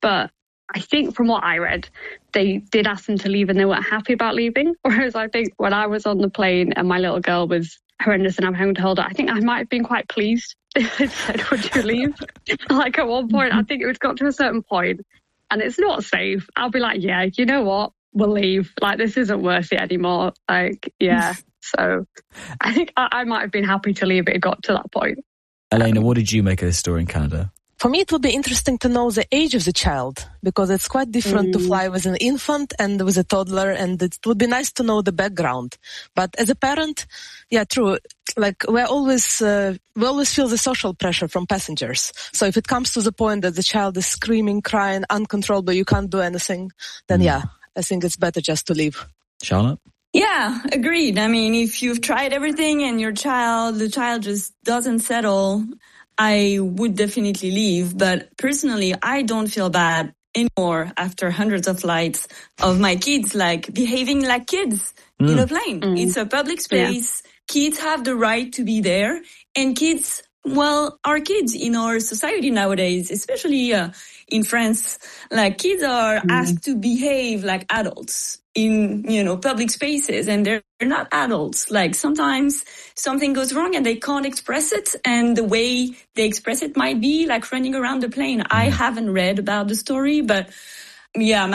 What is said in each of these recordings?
But I think from what I read, they did ask them to leave and they weren't happy about leaving. Whereas I think when I was on the plane and my little girl was horrendous and I'm having to hold her, I think I might have been quite pleased if they said, would you leave? Like at one point, I think it was got to a certain point and it's not safe. I'll be like, yeah, you know what? We'll leave. Like, this isn't worth it anymore. Like, yeah. So I think I might have been happy to leave it. It got to that point. Elena, what did you make of this story in Canada? For me, it would be interesting to know the age of the child, because it's quite different to fly with an infant and with a toddler, and it would be nice to know the background. But as a parent, yeah, true. Like we always feel the social pressure from passengers. So if it comes to the point that the child is screaming, crying, uncontrollable, you can't do anything, then yeah, I think it's better just to leave. Charlotte? Yeah, agreed. I mean, if you've tried everything and the child just doesn't settle, I would definitely leave. But personally, I don't feel bad anymore after hundreds of flights of my kids like behaving like kids in a plane. It's a public space. Yeah. Kids have the right to be there, and kids, well, our kids in our society nowadays, especially in France, like kids are asked to behave like adults in, public spaces, and they're not adults. Like sometimes something goes wrong and they can't express it, and the way they express it might be like running around the plane. I haven't read about the story, but yeah,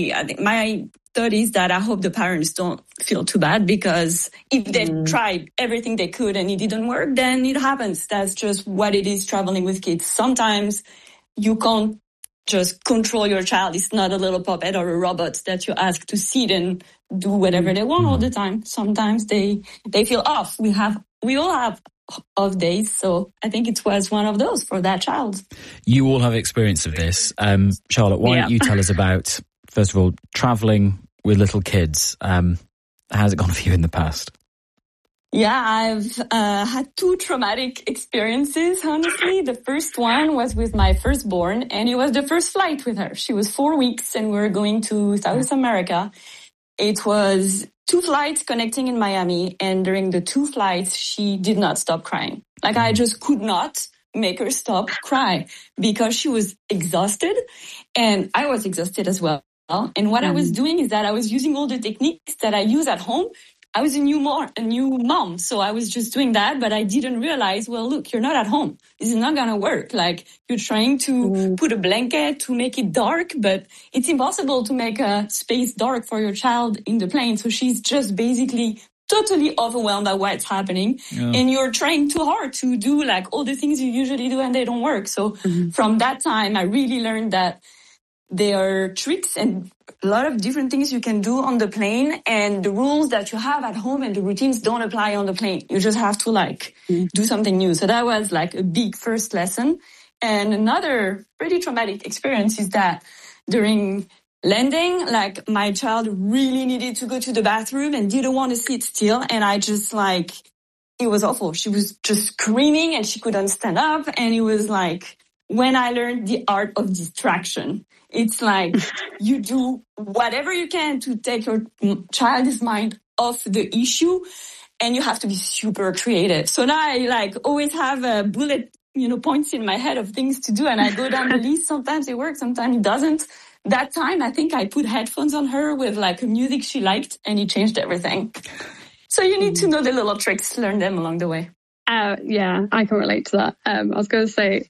my thought is that I hope the parents don't feel too bad, because if they tried everything they could and it didn't work, then it happens. That's just what it is traveling with kids. Sometimes you can't just control your child. It's not a little puppet or a robot that you ask to sit and do whatever they want all the time. Sometimes they feel off. We all have off days, so I think it was one of those for that child. You all have experience of this. Charlotte, why don't you tell us about, first of all, travelling with little kids? How's it gone for you in the past? Yeah, I've had two traumatic experiences, honestly. The first one was with my firstborn, and it was the first flight with her. She was 4 weeks, and we were going to South America. It was 2 flights connecting in Miami, and during the 2 flights, she did not stop crying. Like, I just could not make her stop cry because she was exhausted, and I was exhausted as well. And what I was doing is that I was using all the techniques that I use at home. I was a new mom, so I was just doing that, but I didn't realize, well, look, you're not at home. This is not going to work. Like, you're trying to put a blanket to make it dark, but it's impossible to make a space dark for your child in the plane. So she's just basically totally overwhelmed by what's happening. Yeah. And you're trying too hard to do like all the things you usually do and they don't work. So from that time, I really learned that there are tricks and a lot of different things you can do on the plane, and the rules that you have at home and the routines don't apply on the plane. You just have to like do something new. So that was like a big first lesson. And another pretty traumatic experience is that during landing, like my child really needed to go to the bathroom and didn't want to sit still. And I just like, it was awful. She was just screaming and she couldn't stand up. And it was like, when I learned the art of distraction, it's like you do whatever you can to take your child's mind off the issue, and you have to be super creative. So now I like always have a bullet, points in my head of things to do, and I go down the list. Sometimes it works, sometimes it doesn't. That time, I think I put headphones on her with like a music she liked, and it changed everything. So you need to know the little tricks, learn them along the way. Yeah, I can relate to that. I was going to say,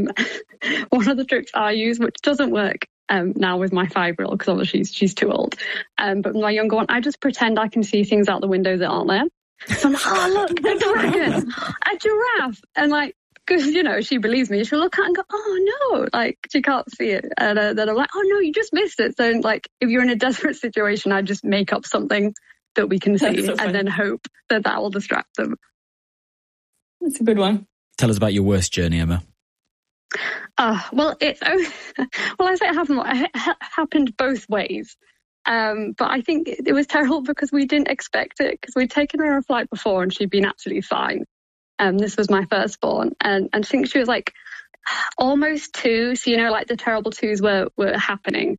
one of the tricks I use, which doesn't work now with my 5-year-old, because obviously she's too old, but with my younger one, I just pretend I can see things out the window that aren't there. So I'm like, oh, look, a dragon, a giraffe. And like, because, she believes me, she'll look at it and go, oh, no, like, she can't see it. And then I'm like, oh, no, you just missed it. So, like, if you're in a desperate situation, I just make up something that we can see and then hope that will distract them. That's a good one. Tell us about your worst journey, Emma. Well, I say it happened both ways. But I think it was terrible because we didn't expect it, because we'd taken her on a flight before and she'd been absolutely fine. This was my firstborn, and I think she was like almost 2. So, like the terrible 2s were happening.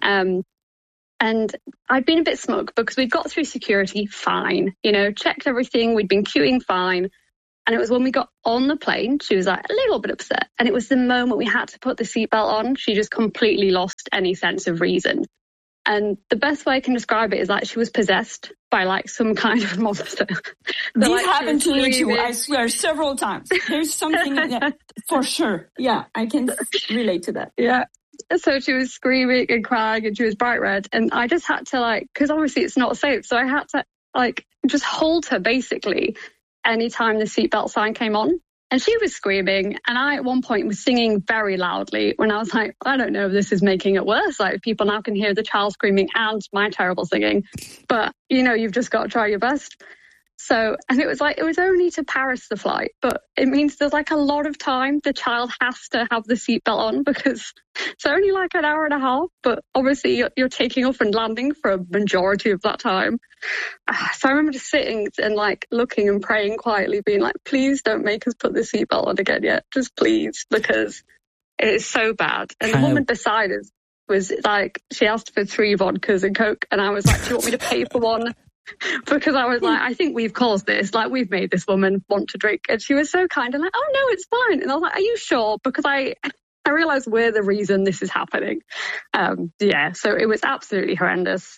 And I'd been a bit smug because we'd got through security fine, checked everything. We'd been queuing fine. And it was when we got on the plane, she was like a little bit upset. And it was the moment we had to put the seatbelt on, she just completely lost any sense of reason. And the best way I can describe it is like she was possessed by like some kind of monster. This like, happened to me too, I swear, several times. There's something that, for sure. Yeah, I can relate to that. Yeah. So she was screaming and crying and she was bright red. And I just had to like, because obviously it's not safe. So I had to like just hold her basically anytime the seatbelt sign came on. And she was screaming. And I, at one point, was singing very loudly when I was like, I don't know if this is making it worse. Like, people now can hear the child screaming and my terrible singing. But, you know, you've just got to try your best. So, and it was like, it was only to Paris, the flight, but it means there's like a lot of time the child has to have the seatbelt on because it's only like an hour and a half, but obviously you're taking off and landing for a majority of that time. So I remember just sitting and like looking and praying quietly, being like, please don't make us put the seatbelt on again yet. Just please, because it is so bad. And the woman beside us was like, she asked for 3 vodkas and Coke. And I was like, do you want me to pay for one? Because I was like, I think we've caused this. Like, we've made this woman want to drink. And she was so kind and like, oh, no, it's fine. And I was like, are you sure? Because I realized we're the reason this is happening. Yeah, so it was absolutely horrendous.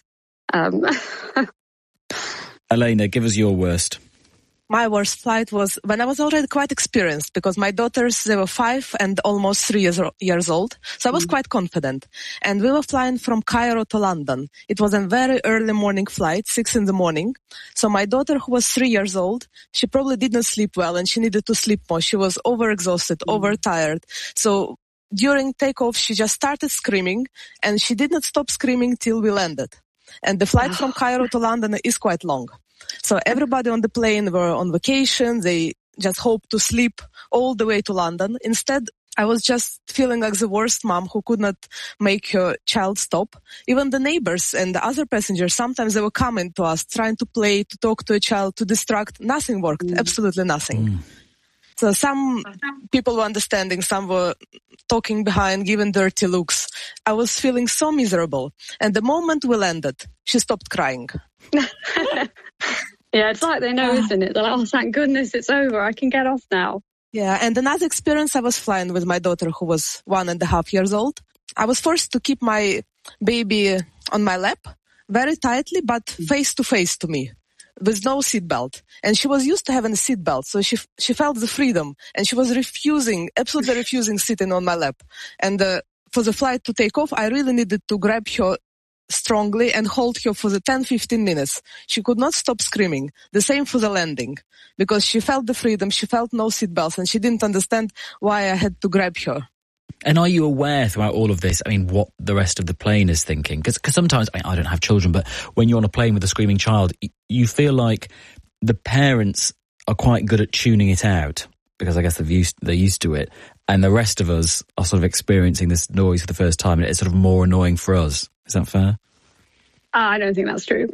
Elena, give us your worst. My worst flight was when I was already quite experienced because my daughters, they were 5 and almost 3 years old. So I was quite confident. And we were flying from Cairo to London. It was a very early morning flight, 6 a.m. So my daughter, who was 3 years old, she probably didn't sleep well and she needed to sleep more. She was overexhausted, overtired. So during takeoff, she just started screaming and she did not stop screaming till we landed. And the flight from Cairo to London is quite long. So everybody on the plane were on vacation. They just hoped to sleep all the way to London. Instead, I was just feeling like the worst mom who could not make her child stop. Even the neighbors and the other passengers, sometimes they were coming to us, trying to play, to talk to a child, to distract. Nothing worked. Absolutely nothing. So some people were understanding, some were talking behind, giving dirty looks. I was feeling so miserable. And the moment we landed, she stopped crying. Yeah, it's like they know, isn't it? They're like, oh, thank goodness it's over. I can get off now. Yeah, and another experience, I was flying with my daughter who was 1.5 years old. I was forced to keep my baby on my lap very tightly, but face to face to me, with no seatbelt. And she was used to having a seatbelt, so she felt the freedom. And she was absolutely refusing sitting on my lap. And for the flight to take off, I really needed to grab her strongly and hold her for the 10-15 minutes. She could not stop screaming. The same for the landing, because she felt the freedom, she felt no seatbelts, and she didn't understand why I had to grab her. And are you aware throughout all of this, I mean, what the rest of the plane is thinking? Because sometimes, I don't have children, but when you're on a plane with a screaming child, you feel like the parents are quite good at tuning it out, because I guess they're used to it. And the rest of us are sort of experiencing this noise for the first time, and it's sort of more annoying for us. Is that fair? I don't think that's true.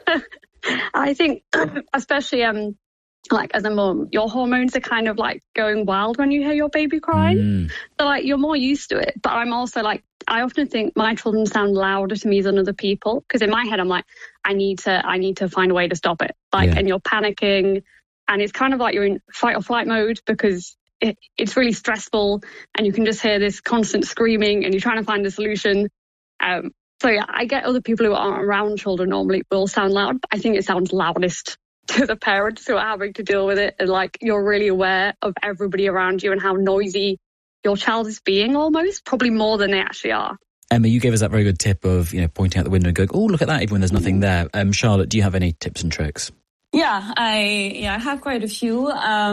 I think, especially like as a mum, your hormones are kind of like going wild when you hear your baby crying. So like you're more used to it. But I'm also like, I often think my children sound louder to me than other people, because in my head I'm like, I need to find a way to stop it. Like, and you're panicking, and it's kind of like you're in fight or flight mode because it's really stressful, and you can just hear this constant screaming, and you're trying to find a solution. So yeah, I get other people who aren't around children normally will sound loud, but I think it sounds loudest to the parents who are having to deal with it. And like, you're really aware of everybody around you and how noisy your child is being, almost, probably more than they actually are. Emma, you gave us that very good tip of, pointing out the window and going, oh, look at that, even when there's nothing there. Charlotte, do you have any tips and tricks? Yeah, I have quite a few.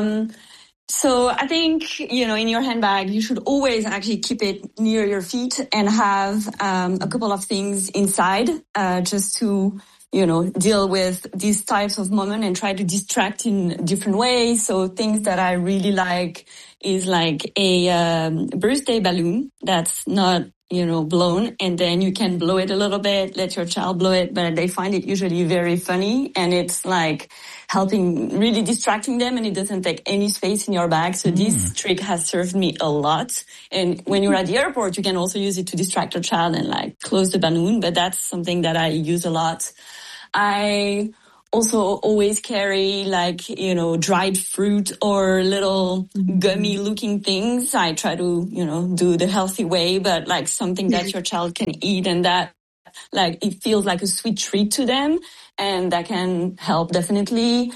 So I think, in your handbag, you should always actually keep it near your feet and have a couple of things inside just to, deal with these types of moments and try to distract in different ways. So things that I really like is like a birthday balloon that's not, blown, and then you can blow it a little bit, let your child blow it, but they find it usually very funny, and it's like helping, really distracting them, and it doesn't take any space in your bag. So this trick has served me a lot. And when you're at the airport, you can also use it to distract your child and like close the balloon, but that's something that I use a lot. I also always carry like, you know, dried fruit or little gummy looking things. I try to, you know, do the healthy way, but like something that your child can eat and that like it feels like a sweet treat to them, and that can help definitely.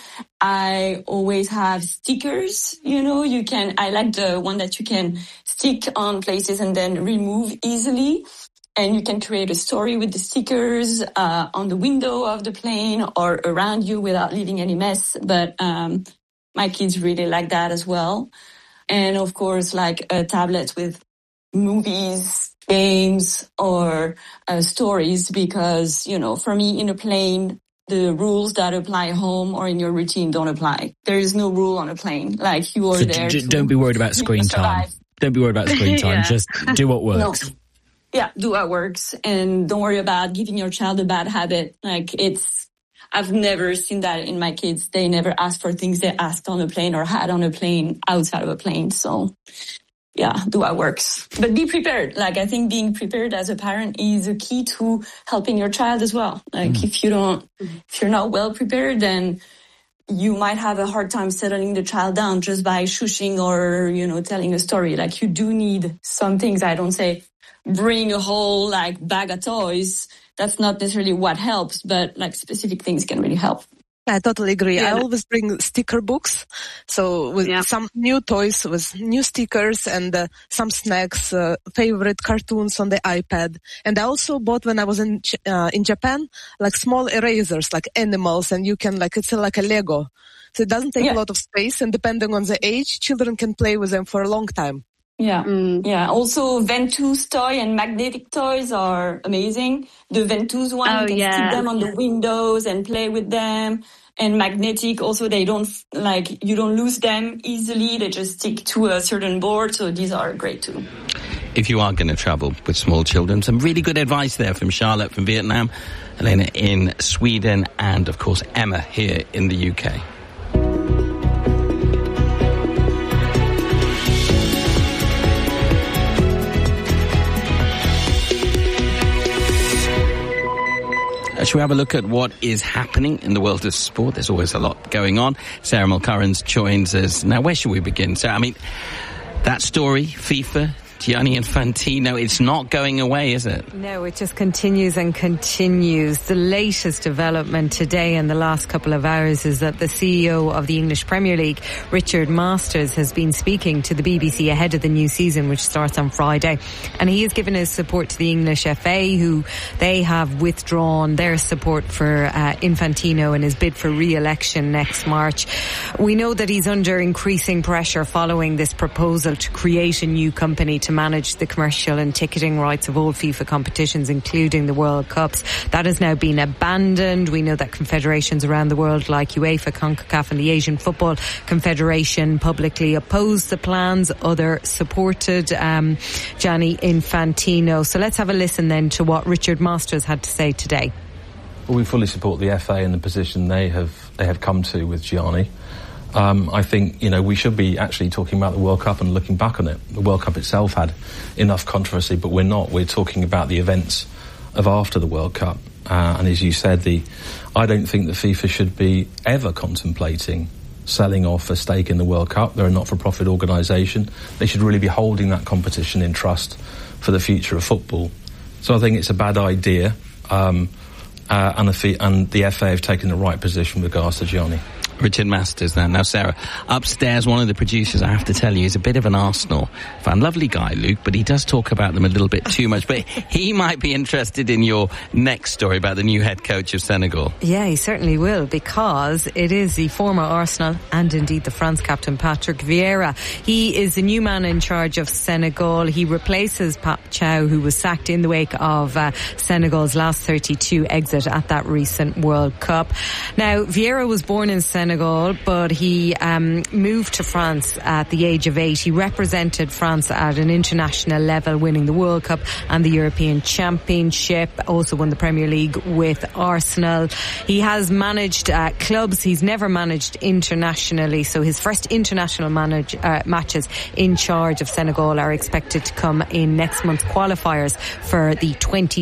I always have stickers, you know, I like the one that you can stick on places and then remove easily. And you can create a story with the stickers on the window of the plane or around you without leaving any mess. But my kids really like that as well. And of course, like a tablet with movies, games, or stories, because, you know, for me in a plane, the rules that apply home or in your routine don't apply. There is no rule on a plane. Like you are there. Don't be worried about screen time. Don't be worried about screen time. Yeah. Just do what works. No. Yeah, do what works, and don't worry about giving your child a bad habit. Like I've never seen that in my kids. They never ask for things they asked on a plane or had on a plane outside of a plane. So yeah, do what works. But be prepared. Like I think being prepared as a parent is a key to helping your child as well. Like if you're not well prepared, then you might have a hard time settling the child down just by shushing or, you know, telling a story. Like you do need some things. I don't say bring a whole like bag of toys. That's not necessarily what helps, but like specific things can really help. I totally agree. Yeah. I always bring sticker books. So with some new toys, with new stickers and some snacks, favorite cartoons on the iPad. And I also bought when I was in Japan, like small erasers, like animals, and you can it's like a Lego. So it doesn't take a lot of space, and depending on the age, children can play with them for a long time. Yeah. Yeah. Also, Ventouse toy and magnetic toys are amazing. The Ventouse one, you can stick them on the windows and play with them. And magnetic, also, you don't lose them easily. They just stick to a certain board. So these are great too. If you are going to travel with small children, some really good advice there from Charlotte from Vietnam, Helena in Sweden, and of course Emma here in the UK. Shall we have a look at what is happening in the world of sport? There's always a lot going on. Sarah Mulcurran joins us. Now, where should we begin? So, I mean, that story, FIFA, Gianni Infantino, it's not going away, is it? No, it just continues and continues. The latest development today in the last couple of hours is that the CEO of the English Premier League, Richard Masters, has been speaking to the BBC ahead of the new season, which starts on Friday. And he has given his support to the English FA, who they have withdrawn their support for Infantino in his bid for re-election next March. We know that he's under increasing pressure following this proposal to create a new company to manage the commercial and ticketing rights of all FIFA competitions, including the World Cups. That has now been abandoned. We know that confederations around the world like UEFA, CONCACAF and the Asian Football Confederation publicly opposed the plans. Others supported Gianni Infantino. So let's have a listen then to what Richard Masters had to say today. Well, we fully support the FA and the position they have come to with Gianni. I think, we should be actually talking about the World Cup and looking back on it. The World Cup itself had enough controversy, but we're not. We're talking about the events of after the World Cup. And as you said, I don't think that FIFA should be ever contemplating selling off a stake in the World Cup. They're a not-for-profit organisation. They should really be holding that competition in trust for the future of football. So I think it's a bad idea. And the FA have taken the right position with regards to Gianni. Richard Masters then. Now, Sarah, upstairs, one of the producers, I have to tell you, is a bit of an Arsenal fan. Lovely guy, Luke, but he does talk about them a little bit too much. But he might be interested in your next story about the new head coach of Senegal. Yeah, he certainly will, because it is the former Arsenal and indeed the France captain, Patrick Vieira. He is the new man in charge of Senegal. He replaces Pap Chow, who was sacked in the wake of Senegal's last 32 exit at that recent World Cup. Now, Vieira was born in Senegal Senegal, but he moved to France at the age of 8. He represented France at an international level, winning the World Cup and the European Championship. Also won the Premier League with Arsenal. He has managed clubs. He's never managed internationally, so his first international matches in charge of Senegal are expected to come in next month's qualifiers for the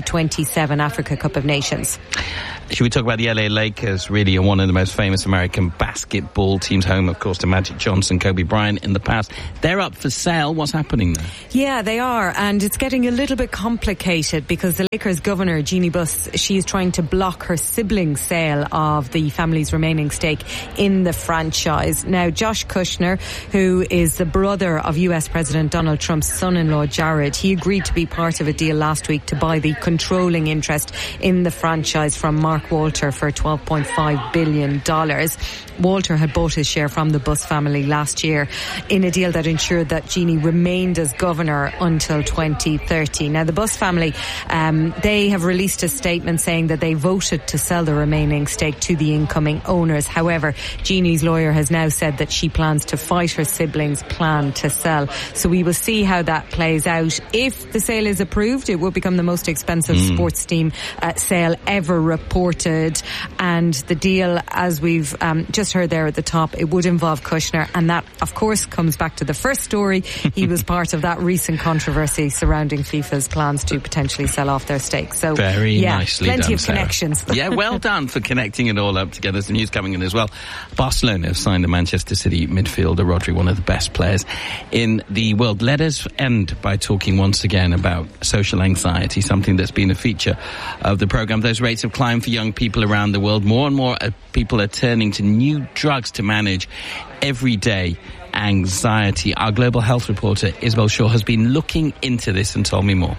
2027 Africa Cup of Nations. Should we talk about the LA Lakers? Really one of the most famous American basketball teams, home, of course, to Magic Johnson, Kobe Bryant in the past. They're up for sale. What's happening there? Yeah, they are, and it's getting a little bit complicated because the Lakers governor, Jeannie Buss, she is trying to block her siblings' sale of the family's remaining stake in the franchise. Now, Josh Kushner, who is the brother of US President Donald Trump's son-in-law, Jared, he agreed to be part of a deal last week to buy the controlling interest in the franchise from Mark Walter for $12.5 billion. Walter had bought his share from the Buss family last year in a deal that ensured that Jeannie remained as governor until 2030. Now, the Buss family, they have released a statement saying that they voted to sell the remaining stake to the incoming owners. However, Jeannie's lawyer has now said that she plans to fight her siblings' plan to sell. So we will see how that plays out. If the sale is approved, it will become the most expensive sports team sale ever reported. And the deal, as we've just heard there at the top, it would involve Kushner, and that of course comes back to the first story. He was part of that recent controversy surrounding FIFA's plans to potentially sell off their stake. So very nicely plenty done, of Sarah. Connections. Yeah, well done for connecting it all up together. There's some news coming in as well. Barcelona have signed the Manchester City midfielder Rodri, one of the best players in the world. Let us end by talking once again about social anxiety, something that's been a feature of the programme. Those rates have climbed for young people around the world. More and more people are turning to new drugs to manage everyday anxiety. Our global health reporter Isabel Shaw has been looking into this and told me more.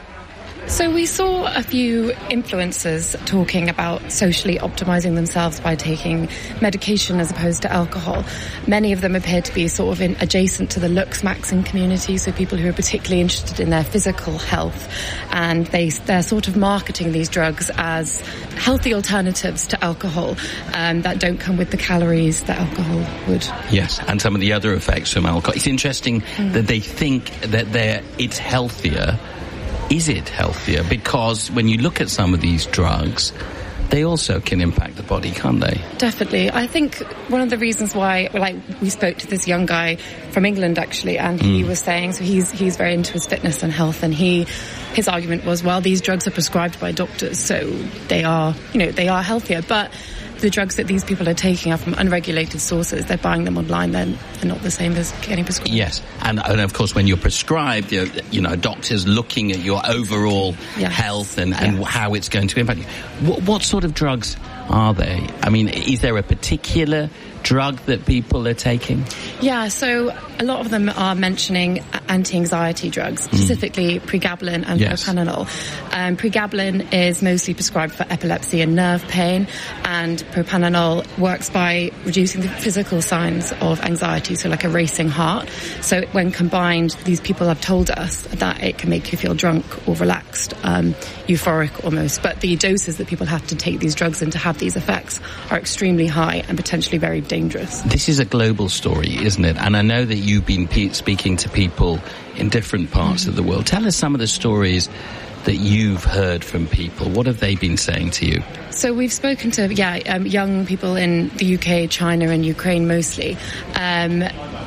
So we saw a few influencers talking about socially optimizing themselves by taking medication as opposed to alcohol. Many of them appear to be sort of adjacent to the looks maxing community, so people who are particularly interested in their physical health, and they're sort of marketing these drugs as healthy alternatives to alcohol that don't come with the calories that alcohol would. Yes, and some of the other effects from alcohol. It's interesting that they think that it's healthier. Is it healthier? Because when you look at some of these drugs, they also can impact the body, can't they? Definitely. I think one of the reasons why, we spoke to this young guy from England actually, and he was saying, so he's very into his fitness and health, and his argument was, well, these drugs are prescribed by doctors, so they are healthier, but the drugs that these people are taking are from unregulated sources. They're buying them online. They're not the same as getting prescribed. Yes, and of course, when you're prescribed, doctors looking at your overall health and how it's going to impact you. What sort of drugs are they? I mean, is there a particular drug that people are taking? Yeah, so a lot of them are mentioning anti-anxiety drugs, specifically pregabalin and propranolol. Pregabalin is mostly prescribed for epilepsy and nerve pain, and propranolol works by reducing the physical signs of anxiety, so like a racing heart. So when combined, these people have told us that it can make you feel drunk or relaxed, euphoric almost. But the doses that people have to take these drugs in to have these effects are extremely high and potentially very dangerous. This is a global story, isn't it? And I know that you've been speaking to people in different parts of the world. Tell us some of the stories that you've heard from people. What have they been saying to you? So we've spoken to young people in the UK, China and Ukraine mostly. One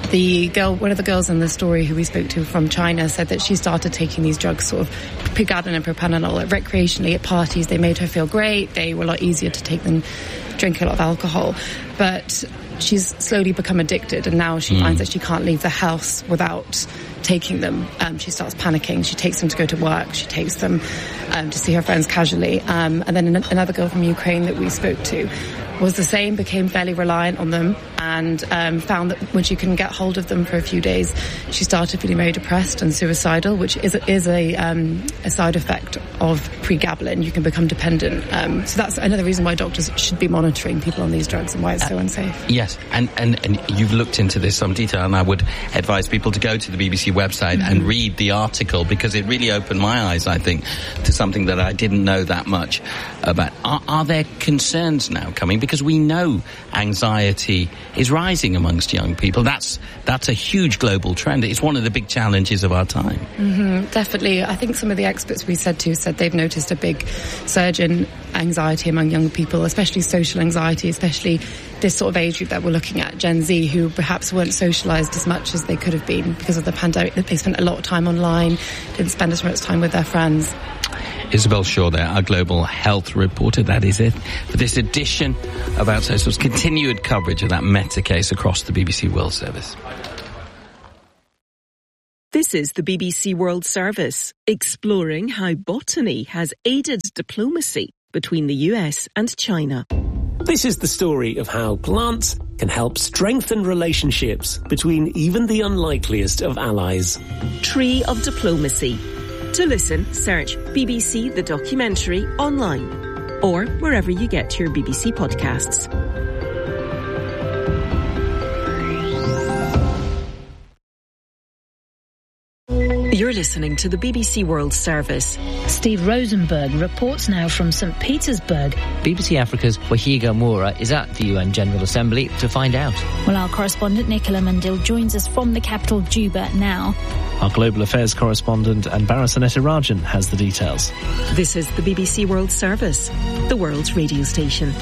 of the girls in the story who we spoke to from China said that she started taking these drugs, sort of pregabalin and propranolol, recreationally at parties. They made her feel great. They were a lot easier to take than drink a lot of alcohol. But she's slowly become addicted, and now she finds that she can't leave the house without taking them. She starts panicking. She takes them to go to work. She takes them to see her friends casually. And then another girl from Ukraine that we spoke to was the same, became fairly reliant on them, and found that when she couldn't get hold of them for a few days, she started feeling very depressed and suicidal, which is a side effect of pregabalin. You can become dependent. So that's another reason why doctors should be monitoring people on these drugs and why it's so unsafe. Yes, and you've looked into this in some detail, and I would advise people to go to the BBC BBC website and read the article, because it really opened my eyes, I think, to something that I didn't know that much about. Are there concerns now coming? Because we know anxiety is rising amongst young people. That's a huge global trend. It's one of the big challenges of our time. Definitely. I think some of the experts we said they've noticed a big surge in anxiety among young people, especially social anxiety, especially this sort of age group that we're looking at, Gen Z, who perhaps weren't socialised as much as they could have been because of the pandemic. They spent a lot of time online, didn't spend as much time with their friends. Isabel Shaw there, our global health reporter. That is it for this edition of Outsocial's continued coverage of that Meta case across the BBC World Service. This is the BBC World Service, exploring how botany has aided diplomacy between the US and China. This is the story of how plants can help strengthen relationships between even the unlikeliest of allies. Tree of Diplomacy. To listen, search BBC The Documentary online or wherever you get your BBC podcasts. You're listening to the BBC World Service. Steve Rosenberg reports now from St. Petersburg. BBC Africa's Wahiga Moura is at the UN General Assembly to find out. Well, our correspondent Nicola Mandil joins us from the capital, Juba, now. Our Global Affairs correspondent Anbara Sanetirajan has the details. This is the BBC World Service, the world's radio station.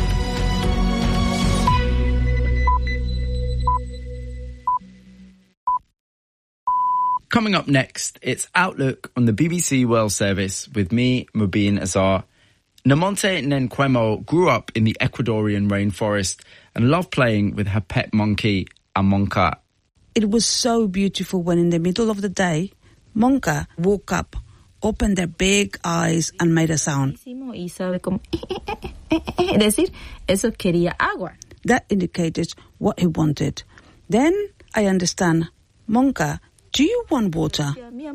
Coming up next, it's Outlook on the BBC World Service with me, Mubin Azar. Namonte Nenkwemo grew up in the Ecuadorian rainforest and loved playing with her pet monkey, a Monka. It was so beautiful when in the middle of the day, Monka woke up, opened their big eyes and made a sound. That indicated what he wanted. Then I understand, Monka, do you want water?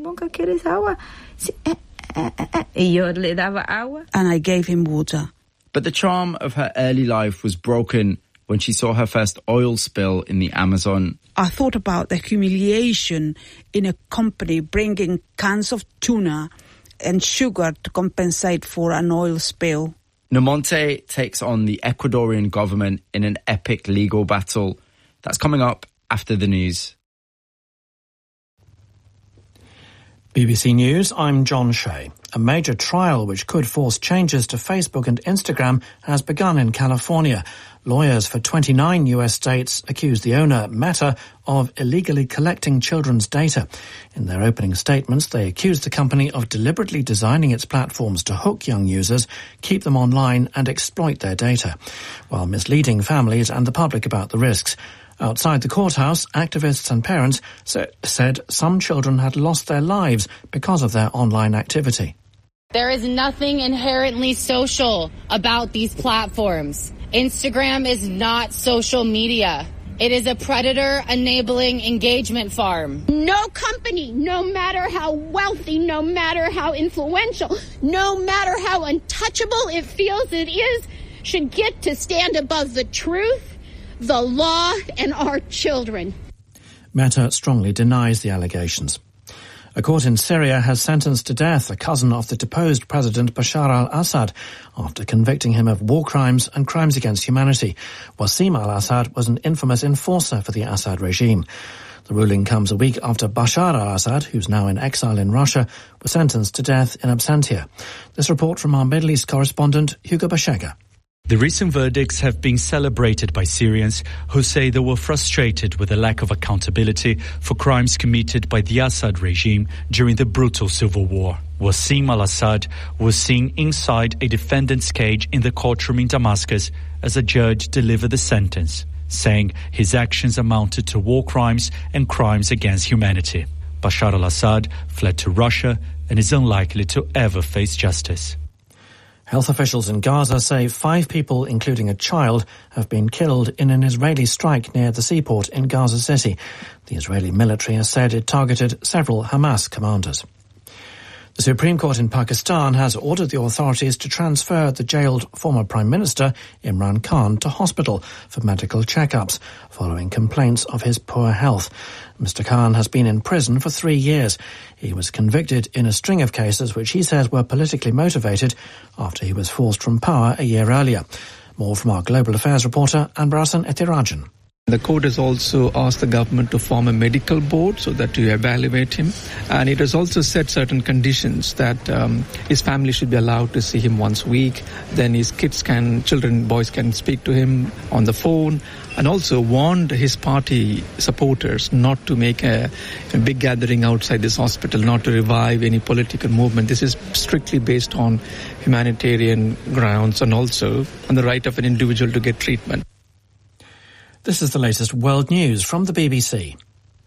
And I gave him water. But the charm of her early life was broken when she saw her first oil spill in the Amazon. I thought about the humiliation in a company bringing cans of tuna and sugar to compensate for an oil spill. Namonte takes on the Ecuadorian government in an epic legal battle. That's coming up after the news. BBC News, I'm John Shea. A major trial which could force changes to Facebook and Instagram has begun in California. Lawyers for 29 US states accuse the owner, Meta, of illegally collecting children's data. In their opening statements, they accused the company of deliberately designing its platforms to hook young users, keep them online and exploit their data, while misleading families and the public about the risks. Outside the courthouse, activists and parents said some children had lost their lives because of their online activity. There is nothing inherently social about these platforms. Instagram is not social media. It is a predator-enabling engagement farm. No company, no matter how wealthy, no matter how influential, no matter how untouchable it feels it is, should get to stand above the truth, the law, and our children. Meta strongly denies the allegations. A court in Syria has sentenced to death a cousin of the deposed President Bashar al-Assad after convicting him of war crimes and crimes against humanity. Wassim al-Assad was an infamous enforcer for the Assad regime. The ruling comes a week after Bashar al-Assad, who's now in exile in Russia, was sentenced to death in absentia. This report from our Middle East correspondent, Hugo Bashega. The recent verdicts have been celebrated by Syrians who say they were frustrated with the lack of accountability for crimes committed by the Assad regime during the brutal civil war. Wassim al-Assad was seen inside a defendant's cage in the courtroom in Damascus as a judge delivered the sentence, saying his actions amounted to war crimes and crimes against humanity. Bashar al-Assad fled to Russia and is unlikely to ever face justice. Health officials in Gaza say 5 people, including a child, have been killed in an Israeli strike near the seaport in Gaza City. The Israeli military has said it targeted several Hamas commanders. The Supreme Court in Pakistan has ordered the authorities to transfer the jailed former Prime Minister Imran Khan to hospital for medical checkups following complaints of his poor health. Mr. Khan has been in prison for 3 years. He was convicted in a string of cases which he says were politically motivated after he was forced from power a year earlier. More from our Global Affairs reporter, Anbarasan Ethirajan. The court has also asked the government to form a medical board so that to evaluate him. And it has also set certain conditions that his family should be allowed to see him once a week. Then his boys can speak to him on the phone, and also warned his party supporters not to make a big gathering outside this hospital, not to revive any political movement. This is strictly based on humanitarian grounds and also on the right of an individual to get treatment. This is the latest world news from the BBC.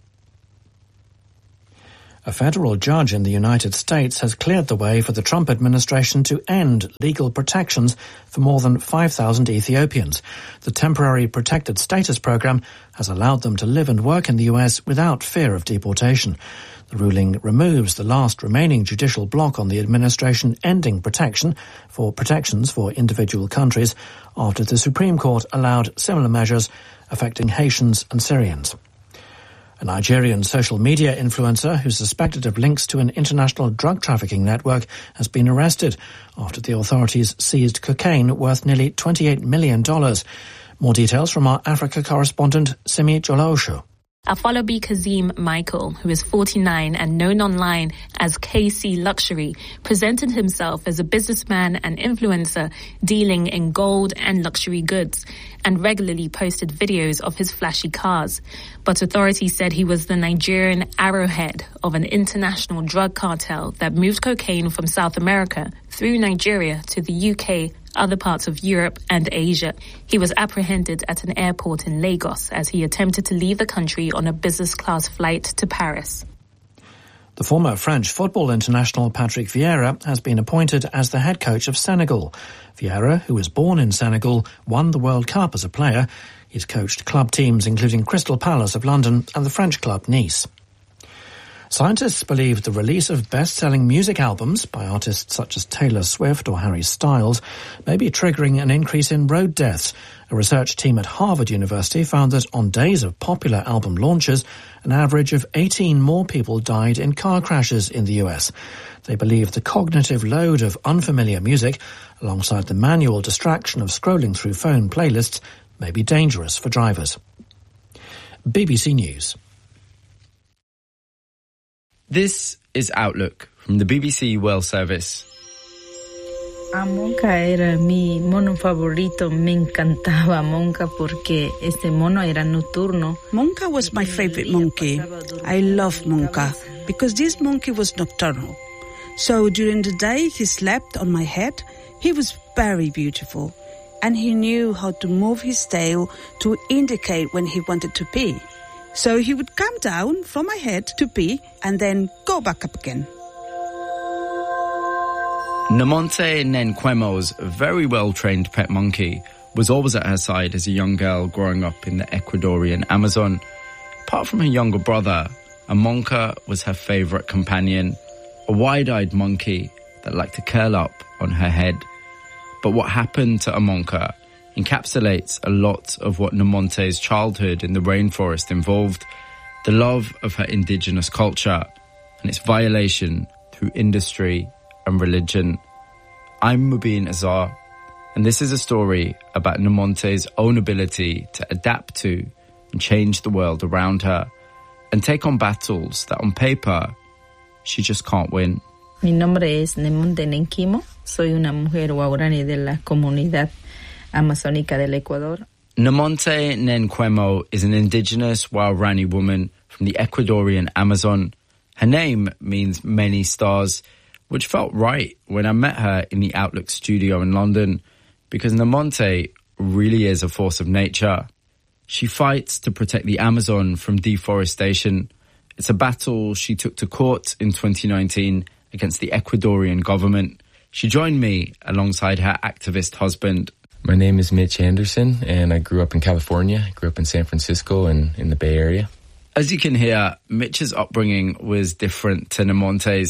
A federal judge in the United States has cleared the way for the Trump administration to end legal protections for more than 5,000 Ethiopians. The temporary protected status program has allowed them to live and work in the US without fear of deportation. The ruling removes the last remaining judicial block on the administration ending protections for individual countries after the Supreme Court allowed similar measures affecting Haitians and Syrians. A Nigerian social media influencer who's suspected of links to an international drug trafficking network has been arrested after the authorities seized cocaine worth nearly $28 million. More details from our Africa correspondent, Simi Jolosho. Afolabi Kazim Michael, who is 49 and known online as KC Luxury, presented himself as a businessman and influencer dealing in gold and luxury goods, and regularly posted videos of his flashy cars. But authorities said he was the Nigerian arrowhead of an international drug cartel that moved cocaine from South America through Nigeria to the UK, other parts of Europe and Asia. He was apprehended at an airport in Lagos as he attempted to leave the country on a business class flight to Paris. The former French football international Patrick Vieira has been appointed as the head coach of Senegal. Vieira, who was born in Senegal, won the World Cup as a player. He's coached club teams including Crystal Palace of London and the French club Nice. Scientists believe the release of best-selling music albums by artists such as Taylor Swift or Harry Styles may be triggering an increase in road deaths. A research team at Harvard University found that on days of popular album launches, an average of 18 more people died in car crashes in the US. They believe the cognitive load of unfamiliar music, alongside the manual distraction of scrolling through phone playlists, may be dangerous for drivers. BBC News. This is Outlook from the BBC World Service. Monka era mi mono favorito. Me encantaba Monka porque este mono era nocturno. Monka was my favorite monkey. I love Monka because this monkey was nocturnal. So during the day he slept on my head. He was very beautiful and he knew how to move his tail to indicate when he wanted to pee. So he would come down from my head to pee and then go back up again. Namonte Nenkwemo's very well-trained pet monkey was always at her side as a young girl growing up in the Ecuadorian Amazon. Apart from her younger brother, Amonka was her favourite companion, a wide-eyed monkey that liked to curl up on her head. But what happened to Amonka encapsulates a lot of what Namonte's childhood in the rainforest involved, the love of her indigenous culture and its violation through industry and religion. I'm Mubin Azar, and this is a story about Namonte's own ability to adapt to and change the world around her and take on battles that on paper she just can't win. Mi nombre es Nemonte Nenquimo. Soy una mujer waorani de la comunidad amazónica del Ecuador. Namonte Nenkwemo is an indigenous Waorani woman from the Ecuadorian Amazon. Her name means many stars, which felt right when I met her in the Outlook studio in London, because Namonte really is a force of nature. She fights to protect the Amazon from deforestation. It's a battle she took to court in 2019 against the Ecuadorian government. She joined me alongside her activist husband. My name is Mitch Anderson, and I grew up in California. I grew up in San Francisco and in the Bay Area. As you can hear, Mitch's upbringing was different to Namonte's.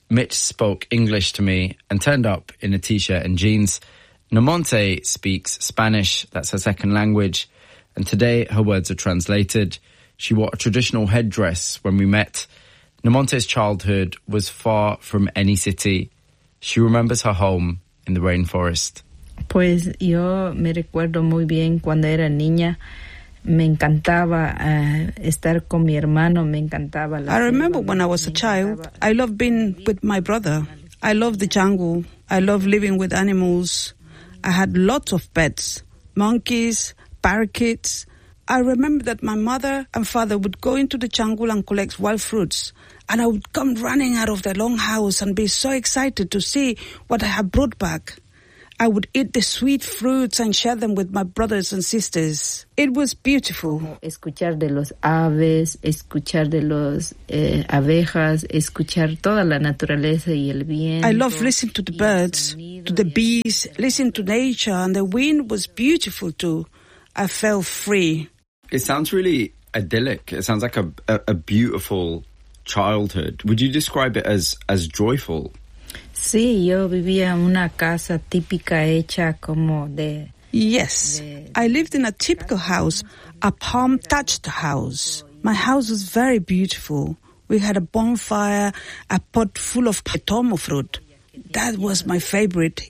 Mitch spoke English to me and turned up in a t-shirt and jeans. Namonte speaks Spanish, that's her second language, and today her words are translated. She wore a traditional headdress when we met. Namonte's childhood was far from any city. She remembers her home in the rainforest. Pues yo me recuerdo muy bien cuando era niña. Me encantaba estar con mi hermano. Me encantaba. I remember when I was a child, I loved being with my brother. I loved the jungle. I loved living with animals. I had lots of pets, monkeys, parakeets. I remember that my mother and father would go into the jungle and collect wild fruits. And I would come running out of the long house and be so excited to see what I had brought back. I would eat the sweet fruits and share them with my brothers and sisters. It was beautiful. Escuchar de los aves, escuchar de los abejas, escuchar toda la naturaleza y el viento. I loved listening to the birds, to the bees, listening to nature, and the wind was beautiful too. I felt free. It sounds really idyllic. It sounds like a beautiful childhood. Would you describe it as joyful? Sí, yo vivía en una casa típica hecha como de... Yes, I lived in a typical house, a palm-thatched house. My house was very beautiful. We had a bonfire, a pot full of petomo fruit. That was my favorite.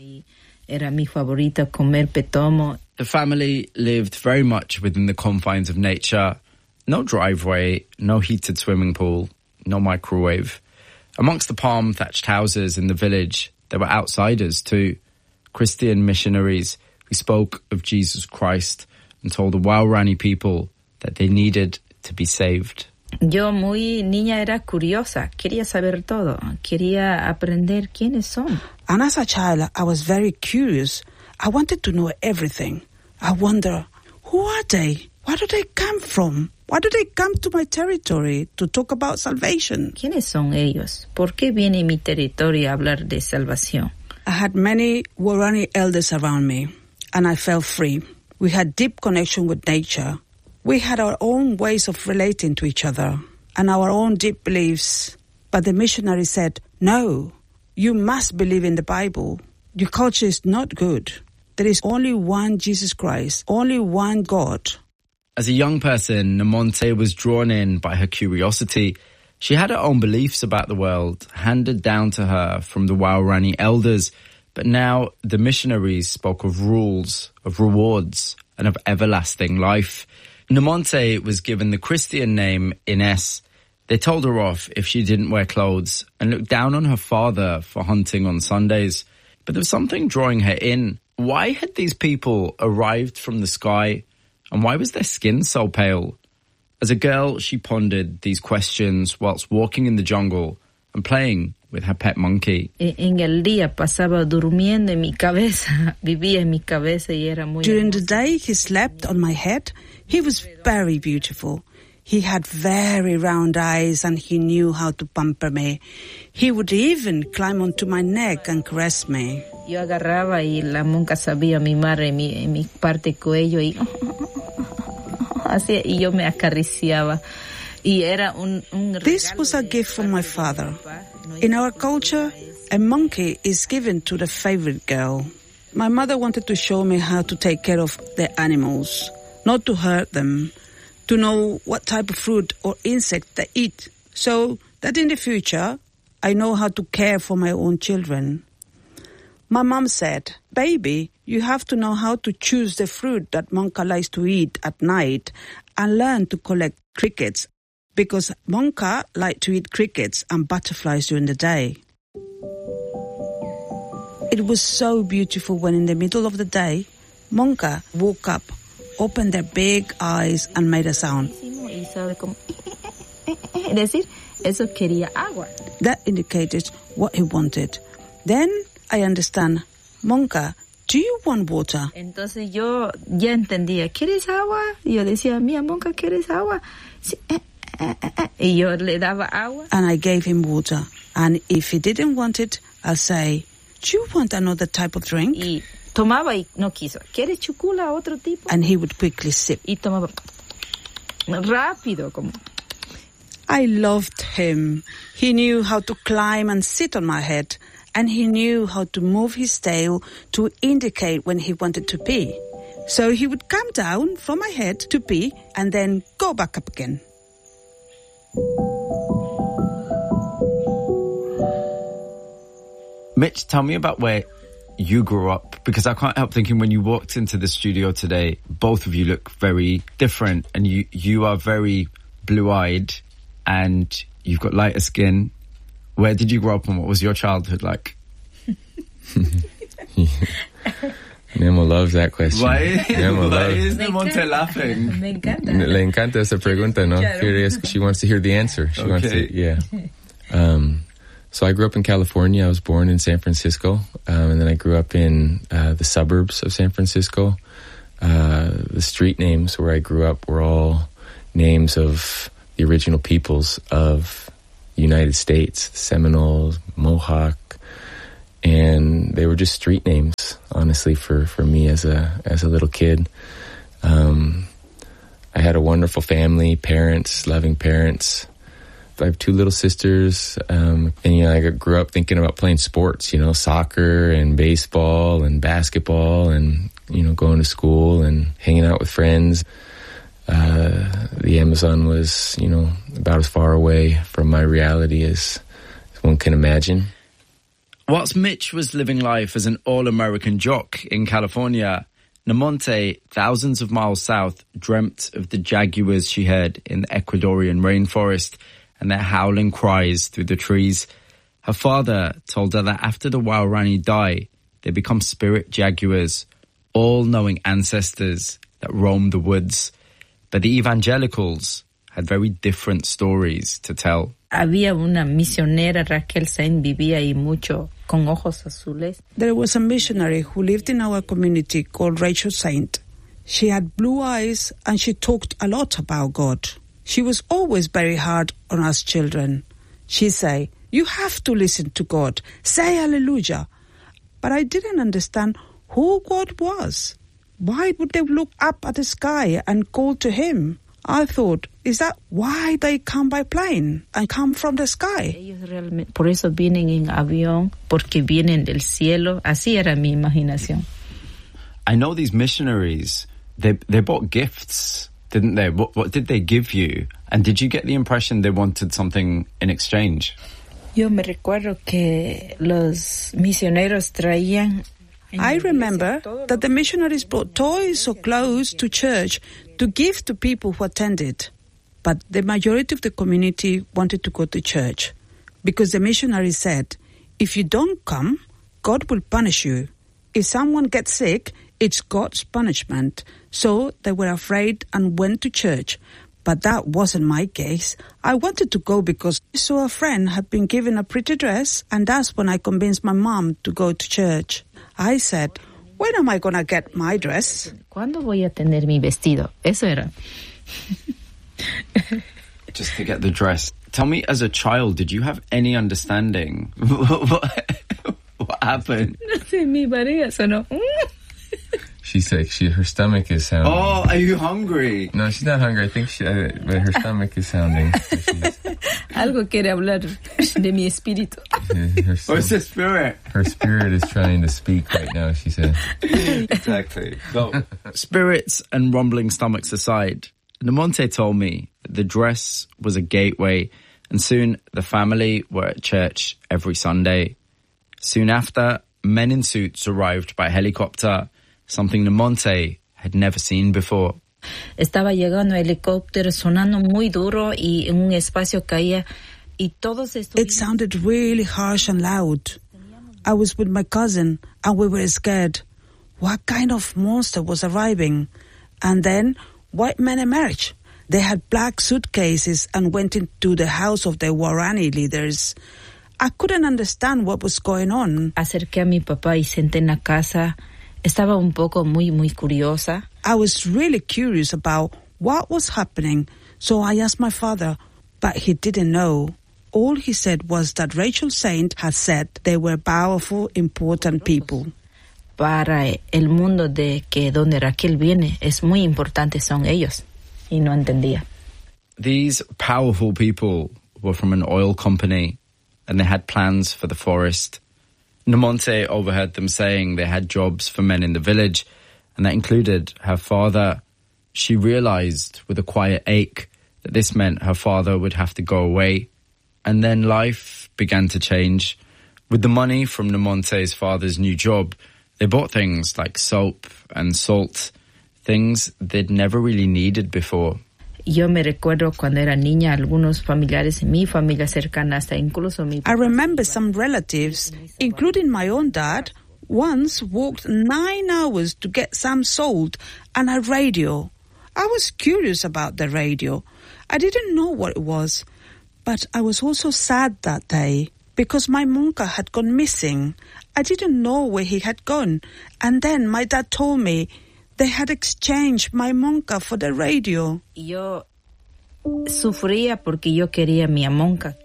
Era mi favorito comer petomo. The family lived very much within the confines of nature. No driveway, no heated swimming pool, no microwave. Amongst the palm-thatched houses in the village, there were outsiders too. Christian missionaries who spoke of Jesus Christ and told the Waorani people that they needed to be saved. Yo muy niña era curiosa. Quería saber todo. Quería aprender quiénes son. And as a child, I was very curious. I wanted to know everything. I wonder, who are they? Where do they come from? Why do they come to my territory to talk about salvation? ¿Quiénes son ellos? ¿Por qué viene mi territorio a hablar de salvación? I had many Waorani elders around me, and I felt free. We had deep connection with nature. We had our own ways of relating to each other and our own deep beliefs. But the missionary said, no, you must believe in the Bible. Your culture is not good. There is only one Jesus Christ, only one God. As a young person, Namonte was drawn in by her curiosity. She had her own beliefs about the world, handed down to her from the Waorani elders. But now the missionaries spoke of rules, of rewards, and of everlasting life. Namonte was given the Christian name Ines. They told her off if she didn't wear clothes and looked down on her father for hunting on Sundays. But there was something drawing her in. Why had these people arrived from the sky? And why was their skin so pale? As a girl, she pondered these questions whilst walking in the jungle and playing with her pet monkey. En el día pasaba durmiendo en mi cabeza, vivía en mi cabeza y era muy During the day, he slept on my head. He was very beautiful. He had very round eyes and he knew how to pamper me. He would even climb onto my neck and caress me. Yo agarraba y la monca sabía mimar en mi parte cuello y así, y yo me acariciaba. Y era un This was a gift from my father. In our culture, a monkey is given to the favorite girl. My mother wanted to show me how to take care of the animals, not to hurt them, to know what type of fruit or insect they eat, so that in the future, I know how to care for my own children. My mom said, baby, you have to know how to choose the fruit that Monka likes to eat at night and learn to collect crickets, because Monka like to eat crickets and butterflies during the day. It was so beautiful when in the middle of the day, Monka woke up, opened their big eyes and made a sound. That indicated what he wanted. Then I understand, Monka, do you want water? Entonces yo ya entendía, ¿quieres agua? Y yo decía, mía, Monka, ¿quieres agua? Sí, Y yo le daba agua. And I gave him water. And if he didn't want it, I'll say, do you want another type of drink? Y tomaba y no quiso. ¿Quieres chucula, otro tipo? And he would quickly sip. Y tomaba rápido, como. I loved him. He knew how to climb and sit on my head, and he knew how to move his tail to indicate when he wanted to pee. So he would come down from my head to pee and then go back up again. Mitch, tell me about where you grew up, because I can't help thinking when you walked into the studio today, both of you look very different, and you are very blue-eyed and you've got lighter skin. Where did you grow up and what was your childhood like? Nemo loves that question. Why is Nemonte laughing? Me encanta. Le encanta esa pregunta, ¿no? She wants to hear the answer. She wants to, yeah. So I grew up in California. I was born in San Francisco, and then I grew up in the suburbs of San Francisco. The street names where I grew up were all names of the original peoples of the United States, Seminoles, Mohawk, and they were just street names, honestly, for me as a little kid. I had a wonderful family, parents, loving parents. I have two little sisters, and I grew up thinking about playing sports, soccer and baseball and basketball, and going to school and hanging out with friends. The Amazon was, about as far away from my reality as one can imagine. Whilst Mitch was living life as an all-American jock in California, Nemonte, thousands of miles south, dreamt of the jaguars she heard in the Ecuadorian rainforest and their howling cries through the trees. Her father told her that after the Waorani die, they become spirit jaguars, all-knowing ancestors that roam the woods. But the evangelicals had very different stories to tell. Había una misionera, Raquel Saint, vivía ahí mucho, con ojos azules. There was a missionary who lived in our community called Rachel Saint. She had blue eyes and she talked a lot about God. She was always very hard on us children. She'd say, "You have to listen to God. Say hallelujah." But I didn't understand who God was. Why would they look up at the sky and call to him? I thought, is that why they come by plane and come from the sky? Ellos realmente, por eso vienen en avión, porque vienen del cielo. Así era mi imaginación. I know these missionaries, they bought gifts, didn't they? What did they give you? And did you get the impression they wanted something in exchange? Yo me recuerdo que los misioneros traían. I remember that the missionaries brought toys or clothes to church to give to people who attended. But the majority of the community wanted to go to church because the missionaries said, if you don't come, God will punish you. If someone gets sick, it's God's punishment. So they were afraid and went to church. But that wasn't my case. I wanted to go because I saw a friend had been given a pretty dress, and that's when I convinced my mom to go to church. I said, when am I going to get my dress? ¿Cuándo voy a tener mi vestido? Eso era. Just to get the dress. Tell me, as a child, did you have any understanding? What happened? No sé, mi barriga sonó. She's sick. Her stomach is sounding. Oh, are you hungry? No, she's not hungry. I think but her stomach is sounding. Algo quiere hablar de mi espíritu. What's the spirit? Her spirit is trying to speak right now, she said. Exactly. So, spirits and rumbling stomachs aside, Nemonte told me that the dress was a gateway, and soon the family were at church every Sunday. Soon after, men in suits arrived by helicopter, something Nemonte had never seen before. Estaba llegando helicóptero sonando muy duro y en un espacio caía y todos It sounded really harsh and loud. I was with my cousin and we were scared. What kind of monster was arriving? And then white men emerged. They had black suitcases and went into the house of the Waorani leaders. I couldn't understand what was going on. Acerqué a mi papá y senté en la casa. Estaba un poco muy curiosa. I was really curious about what was happening, so I asked my father, but he didn't know. All he said was that Rachel Saint had said they were powerful, important people. Para el mundo de que donde Raquel viene es muy importante son ellos. Y no entendía. These powerful people were from an oil company and they had plans for the forest. Namonte overheard them saying they had jobs for men in the village, and that included her father. She realized with a quiet ache that this meant her father would have to go away. And then life began to change. With the money from Namonte's father's new job, they bought things like soap and salt, things they'd never really needed before. Yo me recuerdo cuando era niña, algunos familiares en mi familia cercana, hasta incluso mi I remember some relatives, including my own dad, once walked 9 hours to get some salt and a radio. I was curious about the radio. I didn't know what it was, but I was also sad that day because my monka had gone missing. I didn't know where he had gone, and then my dad told me they had exchanged my monka for the radio. Yo sufría porque yo quería mi monka.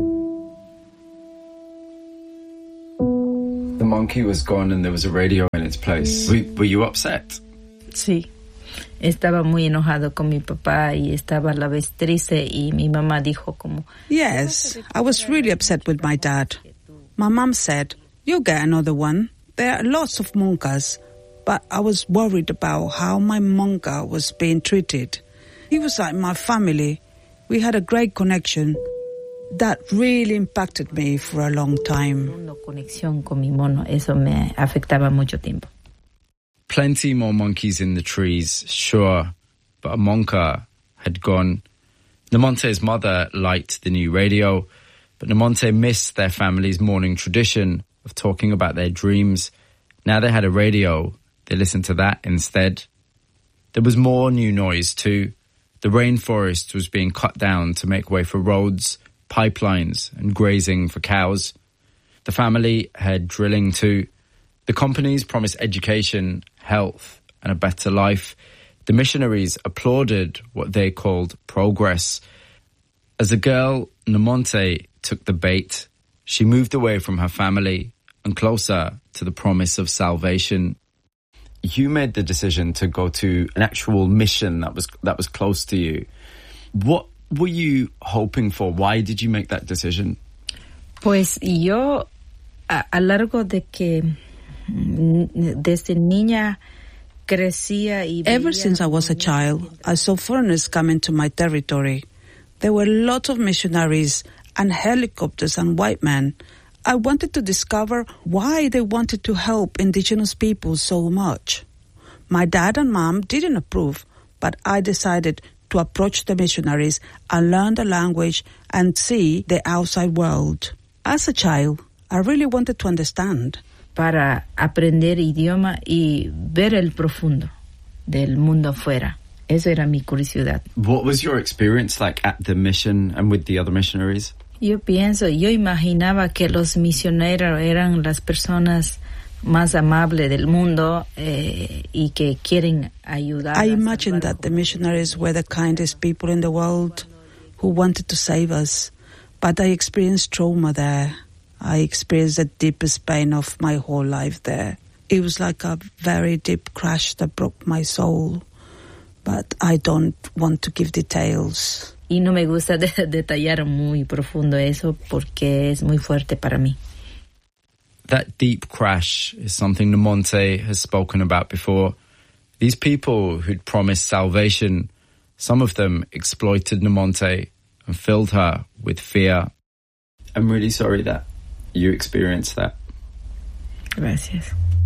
The monkey was gone and there was a radio in its place. Were you upset? Sí. Estaba muy enojado con mi papá y estaba a la vez triste y mi mamá dijo como... Yes, I was really upset with my dad. My mum said, "You'll get another one. There are lots of monkas." But I was worried about how my monka was being treated. He was like my family. We had a great connection. That really impacted me for a long time. Conexión con mi mono, eso me afectaba mucho tiempo. Plenty more monkeys in the trees, sure, but a monka had gone. Namonte's mother liked the new radio, but Namonte missed their family's morning tradition of talking about their dreams. Now they had a radio. They listened to that instead. There was more new noise too. The rainforest was being cut down to make way for roads, pipelines, and grazing for cows. The family had drilling too. The companies promised education, health, and a better life. The missionaries applauded what they called progress. As a girl, Namonte took the bait. She moved away from her family and closer to the promise of salvation. You made the decision to go to an actual mission that was close to you. What were you hoping for? Why did you make that decision? Pues yo, a largo de que desde niña crecía y ever since I was a child, I saw foreigners come into my territory. There were a lot of missionaries and helicopters and white men. I wanted to discover why they wanted to help indigenous people so much. My dad and mom didn't approve, but I decided to approach the missionaries and learn the language and see the outside world. As a child, I really wanted to understand. Para aprender idioma y ver el profundo del mundo afuera. Eso era mi curiosidad. What was your experience like at the mission and with the other missionaries? Yo imaginaba que los misioneros eran las personas más amables del mundo y que quieren ayudar. I imagined that the missionaries were the kindest people in the world who wanted to save us, but I experienced trauma there. I experienced the deepest pain of my whole life there. It was like a very deep crash that broke my soul, but I don't want to give details. Y no me gusta detallar muy profundo eso porque es muy fuerte para mí. That deep crash is something Namonte has spoken about before. These people who'd promised salvation, some of them exploited Namonte and filled her with fear. I'm really sorry that you experienced that. Gracias.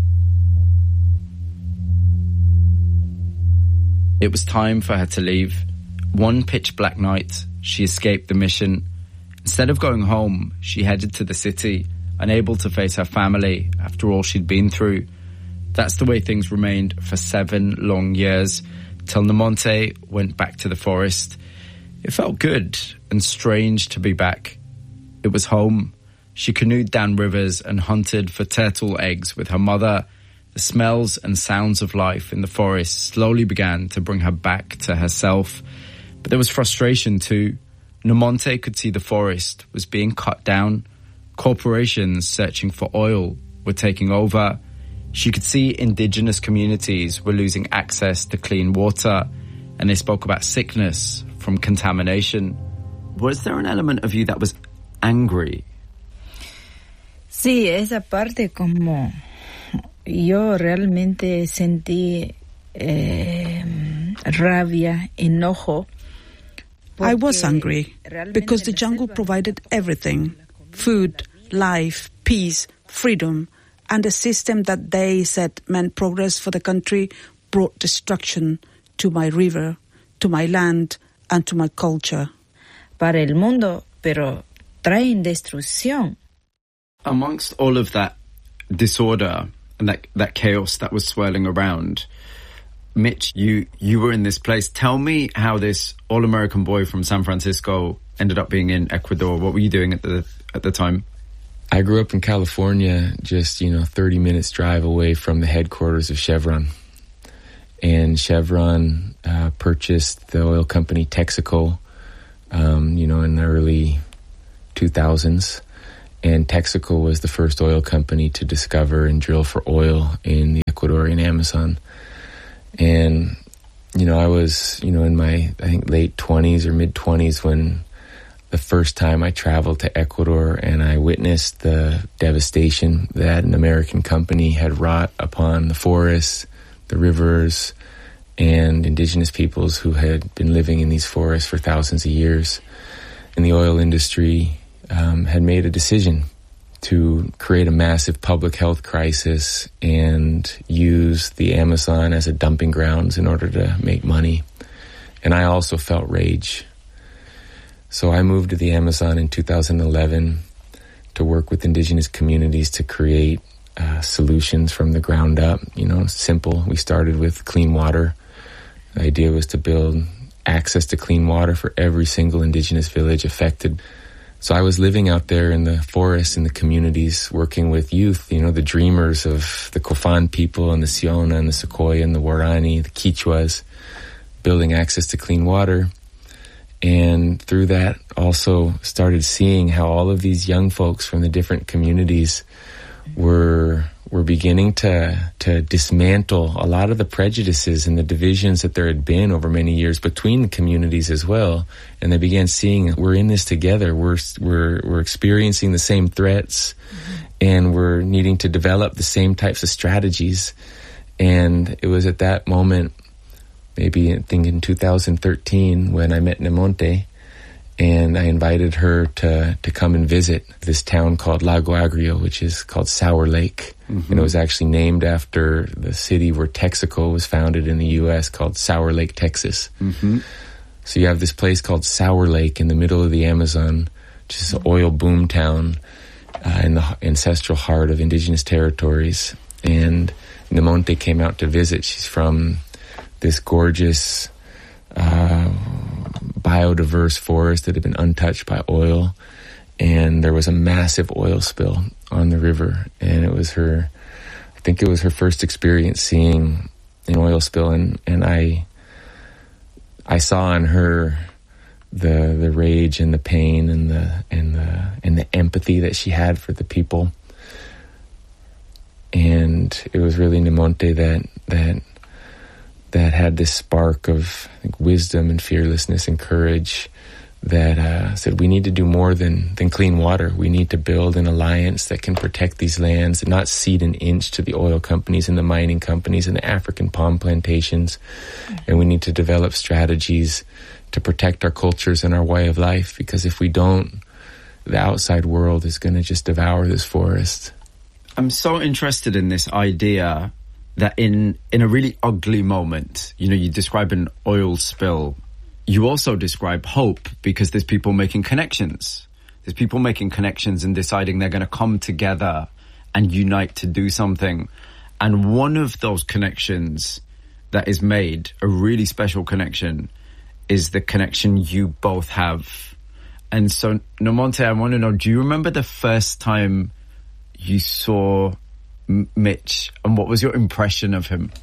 It was time for her to leave. One pitch black night, she escaped the mission. Instead of going home, she headed to the city, unable to face her family after all she'd been through. That's the way things remained for 7 long years, till Namonte went back to the forest. It felt good and strange to be back. It was home. She canoed down rivers and hunted for turtle eggs with her mother. The smells and sounds of life in the forest slowly began to bring her back to herself. But there was frustration too. Namonte could see the forest was being cut down. Corporations searching for oil were taking over. She could see indigenous communities were losing access to clean water, and they spoke about sickness from contamination. Was there an element of you that was angry? Sí, esa parte como yo realmente sentí rabia, enojo. I was angry because the jungle provided everything: food, life, peace, freedom, and a system that they said meant progress for the country brought destruction to my river, to my land, and to my culture. Para el mundo, pero traen destrucción. Amongst all of that disorder and that chaos that was swirling around, Mitch, you were in this place. Tell me how this all-American boy from San Francisco ended up being in Ecuador. What were you doing at the time? I grew up in California, just 30 minutes drive away from the headquarters of Chevron. And Chevron purchased the oil company Texaco, in the early 2000s. And Texaco was the first oil company to discover and drill for oil in the Ecuadorian Amazon. And, I was, in my, I think, late 20s or mid-20s when the first time I traveled to Ecuador and I witnessed the devastation that an American company had wrought upon the forests, the rivers, and indigenous peoples who had been living in these forests for thousands of years. And the oil industry had made a decision to create a massive public health crisis and use the Amazon as a dumping grounds in order to make money. And I also felt rage. So I moved to the Amazon in 2011 to work with indigenous communities to create solutions from the ground up. Simple. We started with clean water. The idea was to build access to clean water for every single indigenous village affected. So I was living out there in the forests, in the communities, working with youth, the dreamers of the Kofan people and the Siona and the Sequoia and the Warani, the Quichuas, building access to clean water. And through that also started seeing how all of these young folks from the different communities were beginning to dismantle a lot of the prejudices and the divisions that there had been over many years between the communities as well. And they began seeing we're in this together. We're experiencing the same threats, and we're needing to develop the same types of strategies. And it was at that moment, maybe I think in 2013, when I met Nemonte, and I invited her to come and visit this town called Lago Agrio, which is called Sour Lake. Mm-hmm. And it was actually named after the city where Texaco was founded in the U.S. called Sour Lake, Texas. Mm-hmm. So you have this place called Sour Lake in the middle of the Amazon, which is an oil boom town in the ancestral heart of indigenous territories. And Nemonte came out to visit. She's from this gorgeous biodiverse forest that had been untouched by oil, and there was a massive oil spill on the river, and it was her first experience seeing an oil spill, and I saw in her the rage and the pain and the empathy that she had for the people. And it was really Nemonte that had this spark of, I think, wisdom and fearlessness and courage that said we need to do more than clean water. We need to build an alliance that can protect these lands and not cede an inch to the oil companies and the mining companies and the African palm plantations. And we need to develop strategies to protect our cultures and our way of life, because if we don't, the outside world is going to just devour this forest. I'm so interested in this idea that in a really ugly moment, you describe an oil spill, you also describe hope, because there's people making connections. There's people making connections and deciding they're going to come together and unite to do something. And one of those connections that is made, a really special connection, is the connection you both have. And so, Nemonte, I want to know, do you remember the first time you saw Mitch, and what was your impression of him?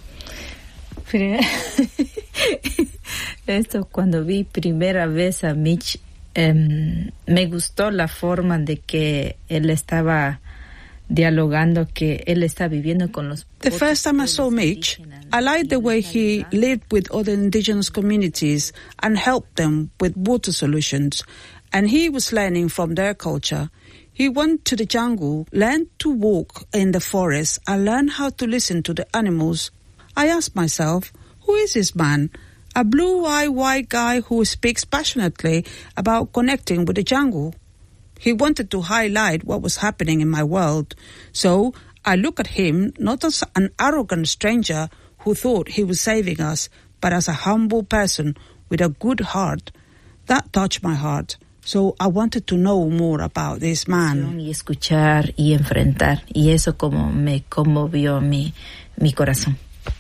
Esto, cuando vi primera vez a Mitch, me gustó la forma de que él estaba dialogando que él está viviendo con los... The first time I saw Mitch, I liked the way he lived with other indigenous communities and helped them with water solutions. And he was learning from their culture. He went to the jungle, learned to walk in the forest, and learned how to listen to the animals. I asked myself, who is this man? A blue-eyed white guy who speaks passionately about connecting with the jungle. He wanted to highlight what was happening in my world. So I look at him not as an arrogant stranger who thought he was saving us, but as a humble person with a good heart. That touched my heart. So I wanted to know more about this man. Y escuchar y enfrentar. Y eso como me conmovió mi corazón.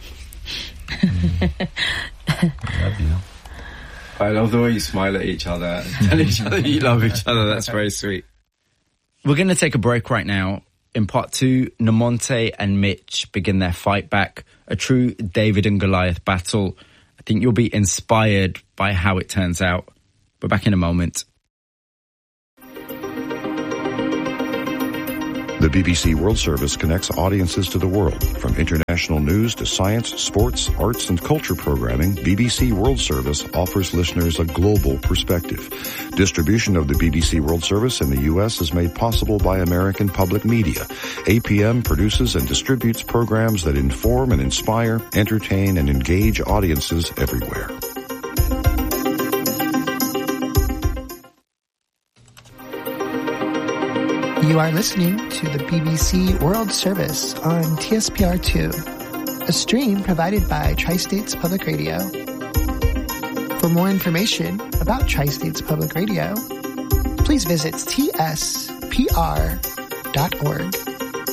Love you. I love the way you smile at each other and tell each other you love each other. That's very sweet. We're going to take a break right now. In part 2, Namonte and Mitch begin their fight back, a true David and Goliath battle. I think you'll be inspired by how it turns out. We're back in a moment. The BBC World Service connects audiences to the world. From international news to science, sports, arts, and culture programming, BBC World Service offers listeners a global perspective. Distribution of the BBC World Service in the U.S. is made possible by American Public Media. APM produces and distributes programs that inform and inspire, entertain, and engage audiences everywhere. You are listening to the BBC World Service on TSPR2, a stream provided by Tri-States Public Radio. For more information about Tri-States Public Radio, please visit tspr.org.